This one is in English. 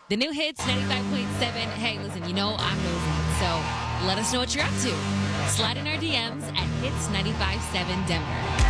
The new hits 95.7. Hey, listen, you know I'm nosy, so let us know what you're up to. Slide in our DMs at Hits 95.7 Denver.